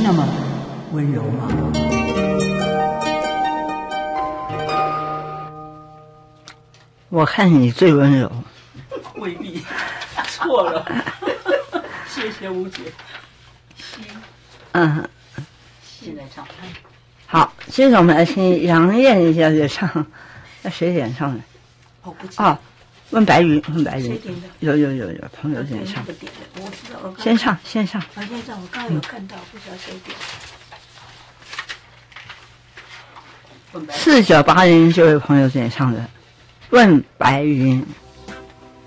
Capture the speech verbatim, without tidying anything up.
那么温柔吗？ 我看你最温柔。 未必，错了。谢谢吴姐。 嗯， 现在唱。 好，接着我们来听杨艳小姐唱，那谁点唱的？ 哦，不知道。 哦，问白云，问白云。 谁点的？ 有有有有朋友点唱。 我点的，我知道。我先唱，先唱。 啊，先唱，我刚刚有看到，不知道谁点。 四九八零这位朋友点唱的《问白云》。